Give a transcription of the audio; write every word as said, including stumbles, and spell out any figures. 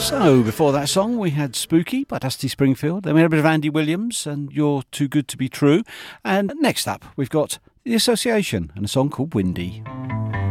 So, before that song, we had Spooky by Dusty Springfield. Then we had a bit of Andy Williams and You're Too Good to Be True. And next up, we've got The Association and a song called Windy.